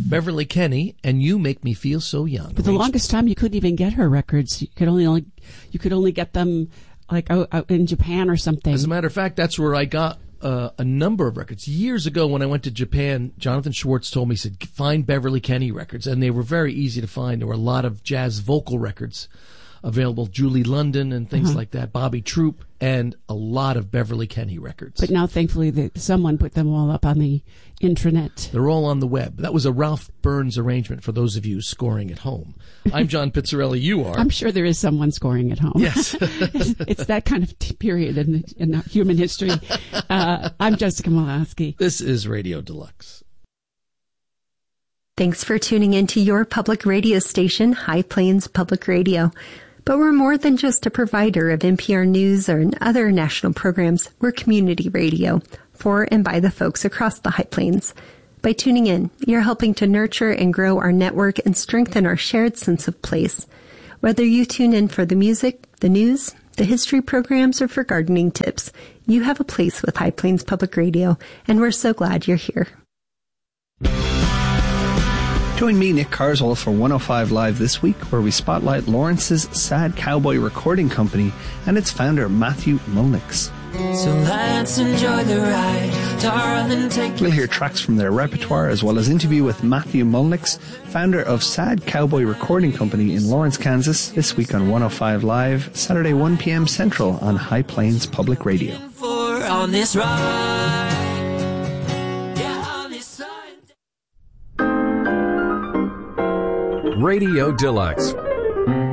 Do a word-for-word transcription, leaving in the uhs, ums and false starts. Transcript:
Beverly Kenny, and You Make Me Feel So Young. For the longest time, you couldn't even get her records. You could only, only you could only get them like out, out in Japan or something. As a matter of fact, that's where I got uh, a number of records. Years ago when I went to Japan, Jonathan Schwartz told me, he said, find Beverly Kenny records. And they were very easy to find. There were a lot of jazz vocal records available, Julie London and things uh-huh. like that, Bobby Troop, and a lot of Beverly Kenny records. But now, thankfully, the, someone put them all up on the intranet. They're all on the web. That was a Ralph Burns arrangement for those of you scoring at home. I'm John Pizzarelli. You are. I'm sure there is someone scoring at home. Yes. it's, it's that kind of t- period in, the, in human history. Uh, I'm Jessica Molaski. This is Radio Deluxe. Thanks for tuning in to your public radio station, High Plains Public Radio. But we're more than just a provider of N P R News or other national programs. We're community radio for and by the folks across the High Plains. By tuning in, you're helping to nurture and grow our network and strengthen our shared sense of place. Whether you tune in for the music, the news, the history programs, or for gardening tips, you have a place with High Plains Public Radio, and we're so glad you're here. Join me, Nick Carswell, for one oh five Live this week, where we spotlight Lawrence's Sad Cowboy Recording Company and its founder, Matthew Mulnix. So let's enjoy the ride, darling, take We'll hear tracks from their repertoire, as well as interview with Matthew Mulnix, founder of Sad Cowboy Recording Company in Lawrence, Kansas, this week on one oh five Live, Saturday one p.m. Central on High Plains Public Radio. for on this ride. Radio Deluxe.